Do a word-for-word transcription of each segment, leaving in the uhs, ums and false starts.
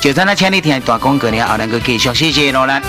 就咱那请你听大广告了，后咱个继续，谢谢罗兰。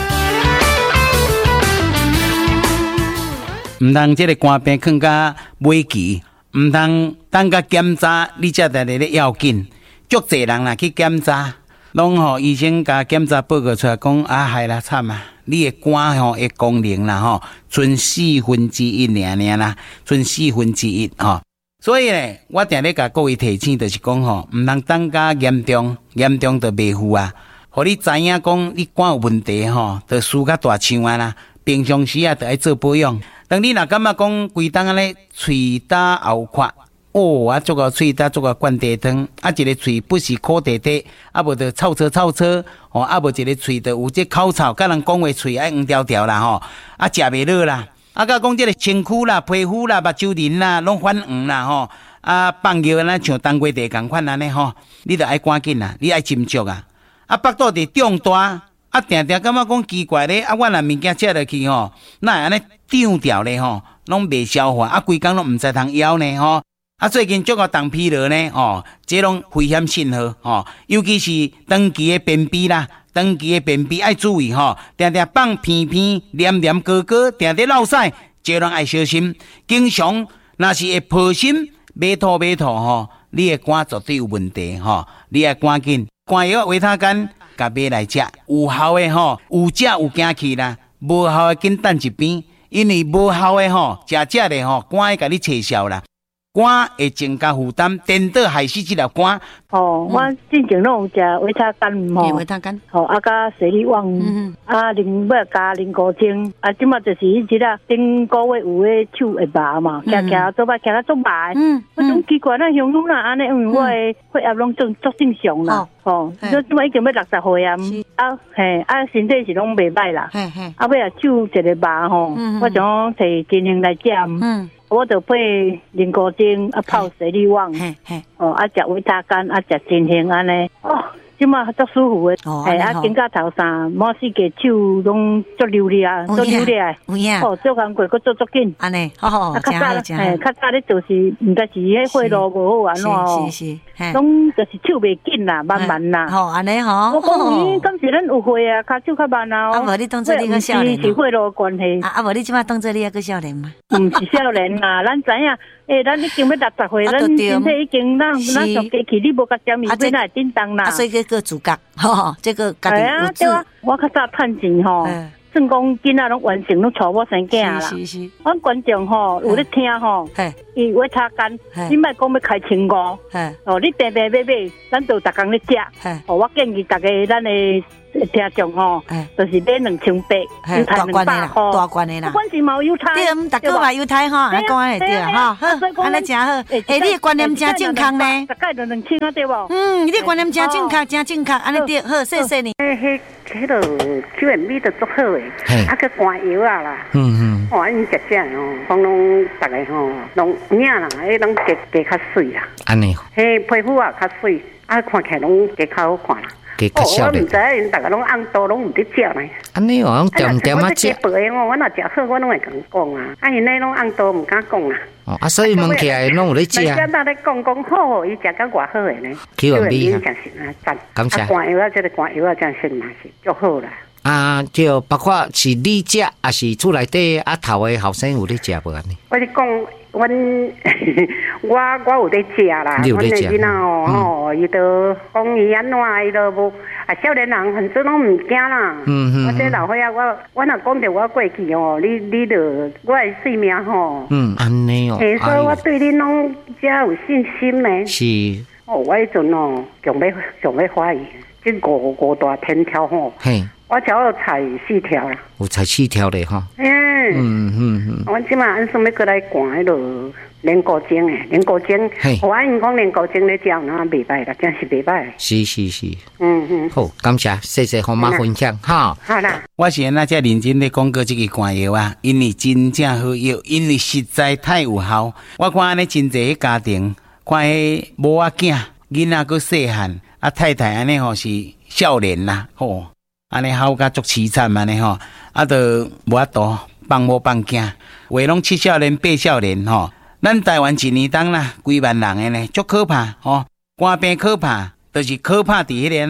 唔通这个肝病更加危急，唔通等甲检查，你才来来要紧。足侪人啦去检查，拢吼医生甲检查报告出来讲啊，害啦惨啊！你的肝吼的功能啦吼，剩四分之一尔尔啦，剩四分之一吼。所以咧，我定咧甲各位提醒，就是讲吼，唔通等甲严重，严重就袂赴啊。互你知影讲你肝有问题吼，就输较大枪啊啦。平常时啊，就爱做保养。当你若感觉讲规当安尼喙焦喉渴，哦，啊，做个喙焦做个灌地汤，啊，一个喙不是苦地地，啊，无就臭臭臭臭，吼，啊，无一个喙就有这口臭，甲人讲话喙爱黄条条啦，吼，啊，食袂落啦，啊，甲讲这个身躯啦、皮肤啦、目睭仁啦，拢反黄啦，吼，啊，放尿安尼像冬瓜地共款安尼吼，你着爱赶紧啦，你爱斟酌啊，啊，腹肚伫胀大。啊，定定感觉讲奇怪咧，啊，我若物件食落去吼，那安尼张掉咧吼，拢袂消化，啊，规工拢毋知通枵呢吼。啊，最近足个动疲劳呢，哦，这拢危险信号哦，尤其是长期的便秘啦，长期的便秘爱注意吼，定定放片片、黏黏哥哥，定定落屎，这拢爱小心。经常若是会破心、马吐马吐吼，你的肝绝对有问题吼，你爱赶紧肝药维他干。甲买来食，有效的吼，有食有惊去啦，无效的紧等一边，因为无效的吼，食食的吼，肝会甲你撤销啦，肝会增加负担，颠倒害死这条肝。 哦，我之前拢有食维他干吼， 维他干， 吼啊加水利旺，嗯啊另要加零古精，啊即马就是迄只啦，顶个月有诶手会麻嘛，行行做歹行到做麻，嗯，我种奇怪咱乡นู้啦安尼，因为我诶血压拢正足正常啦，哦，所以即马已经要六十岁啊，啊嘿啊身体是拢袂歹啦，嘿嘿，啊尾啊手一个麻吼，我想摕金星来食，嗯。我就配零古精啊泡水利旺，哦啊食维他干啊食金星安尼，哦，即马足舒服诶，哎啊经过头三满四个手拢足流利啊，足流利啊，哦做工过佫做足紧， 安尼，好好， 较早哎较早咧就是毋知是迄血路无好安怎哦，是是是，拢就是手袂紧啦，慢慢啦， 好安尼吼， 我讲咦，敢是咱有血啊，骹手较慢啊， 啊无你当作你个少年， 是血路关系， 啊啊无你即马当作你还个少年嘛， 毋是少年啦，咱知影。诶，咱已经要六十岁，咱身体已经咱咱上过去，你无甲食面，哪会叮当啦？ 啊，所以这个自觉，吼，这个家己有对啊，我较早趁钱吼，算讲囡仔拢完成拢娶某生囝啦。是是，阮观众吼有咧听吼，伊维他干，你莫讲要开千五，哦，你平平买买，咱就逐工咧食。哦，我建议大家咱诶。听众吼，就是买两千八，犹太两百块， 大罐的啦。 关键嘛犹太， 对，唔逐个嘛犹太吼，安讲安尼对啦，吼，好，安尼真好。诶，你的观念真正确呢。 大概就两千啊，对无？ 嗯，你的观念真正确，真正确，安尼对，好，谢谢你。 迄、迄、迄个 Q M B 都足好诶，啊个肝药啊啦，嗯嗯，哇，因食食吼，讲拢逐个吼，拢领啦，迄拢加加较水啦。 安尼。 迄皮肤啊较水，啊看起来拢加较好看啦。哦，我唔知因大家拢按多拢唔得食呢。 安尼哦，点点啊食。 我白哦，我若食好，我拢会甲讲啊。啊，因咧拢按多唔敢讲啊。 哦，啊，所以问起来拢有咧食。 人家咧讲讲好，伊食甲偌好诶呢。 Q M B 哈。真是啊，赞。 感谢。 啊，肝药啊，这个肝药啊，真是嘛是足好啦。 啊，就包括是你食，还是厝内底啊头诶后生有咧食无安尼？ 我是讲。阮我我有咧食啦，阮的囡仔哦吼，伊都讲伊安怎，伊都无啊少年人很多拢唔惊啦。嗯嗯。我这老伙仔，我我若讲着我过去哦，你你着我的性命吼。嗯，安尼哦。诶，所以我对恁拢遮有信心呢。是。哦，我迄阵哦，上要上要怀疑，这五五大天条吼。嘿。我只有采四条啦。有采四条咧吼。嗯。嗯嗯嗯，我即马按算要过来灌迄落莲果精诶，莲果精，我按因讲莲果精咧食，那袂歹啦，真是袂歹。是是是，嗯嗯，好，感谢，谢谢红妈分享，哈。好啦，我是那遮认真咧讲过这个肝药啊，因为真正好药，因为实在太有效。我看安尼真侪家庭，看迄某仔囝，囡仔佫细汉，啊太太安尼吼是少年啦，吼，安尼好甲足凄惨安尼吼，啊都无法度。放某放囝，话拢七少年八少年吼，咱台湾一年当啦，几万人的呢，足可怕吼。肝病可怕，就是可怕伫迄个啦，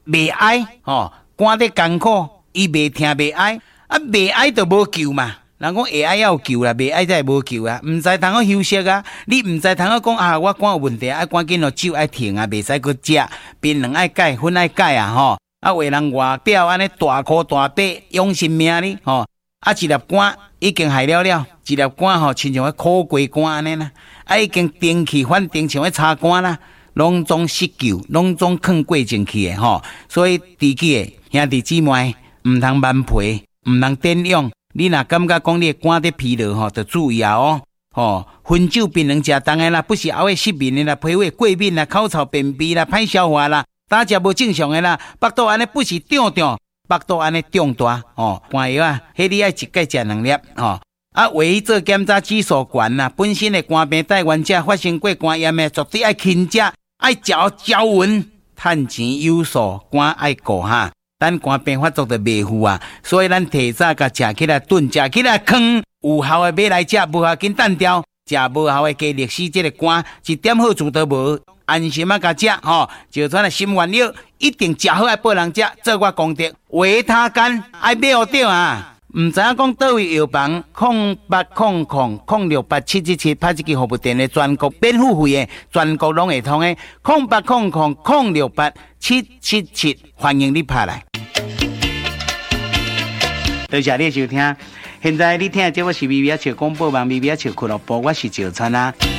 袂爱吼，肝得艰苦，伊袂听袂爱，啊袂爱就无救嘛。人讲会爱要有救啦，袂爱才会无救啊。毋知通好休息啊，你毋知通好讲啊，我肝有问题，啊赶紧咯酒爱停啊，袂使搁食，槟榔爱改，薰爱改啊吼。啊为人外表安尼大箍大背，养性命哩吼。啊一粒肝已经害了了，一粒肝吼亲像迄苦瓜肝安尼啦，啊已经定去反定像迄插肝啦，拢总失救，拢总囥过进去诶吼。所以自己诶兄弟姊妹，毋通慢皮，毋通点用。你若感觉讲你肝伫疲劳吼，就注意啊哦，吼，薰酒槟榔食重诶啦，不是熬诶失眠诶啦，脾胃过敏啦，口臭便秘啦，歹消化啦，胆食无正常诶啦，腹肚安尼不是胀胀，腹肚安尼胀大哦，肝药啊，迄你爱一盖食两粒吼。啊，唯一做检查指数悬啦，本身诶肝病带原者发生过肝炎诶，绝对爱轻食，爱嚼嚼匀，趁钱有数，肝爱顾哈。咱肝病发作就袂赴啊，所以咱提早甲食起来炖，食起来囥，有效诶买来食，无效紧单调，食无效诶加历史即个肝一点好处都无，安心啊甲食吼，就算诶心愿了，一定食好爱报人食，做我功德，为他干爱买互着啊！毋知影讲倒位药房空八空空空六八七七七拍一支服务电话，全国免付费诶，全国拢会通诶，空八空空空六八七七七，欢迎你拍来。多谢你收听，现在你听的节目是微微笑广播网，微微笑俱乐部，我是赵灿啊。